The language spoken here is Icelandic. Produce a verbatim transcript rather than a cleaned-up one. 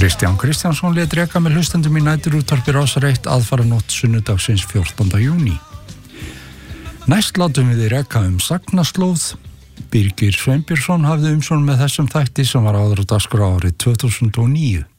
Kristján Kristjánsson lét reka með hlustendum í næturútvarpi Rásar eitt aðfaranótt sunnudagsins fjórtánda júní. Næst látum við í reka um sagnaslóð. Birgir Sveinbjörnsson hafði umsjón með þessum þætti sem var áður á dagskrá árið tvö þúsund og níu.